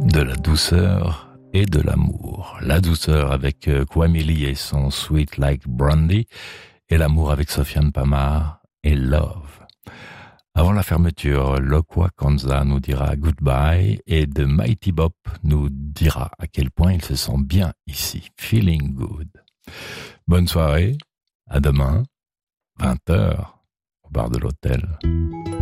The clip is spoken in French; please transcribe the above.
De la douceur et de l'amour. La douceur avec Kwame Lee et son Sweet Like Brandy, et l'amour avec Sofiane Pamar et Love. Avant la fermeture, Lokwa Kanza nous dira goodbye et The Mighty Bop nous dira à quel point il se sent bien ici. Feeling good. Bonne soirée, à demain, 20h, au bar de l'hôtel.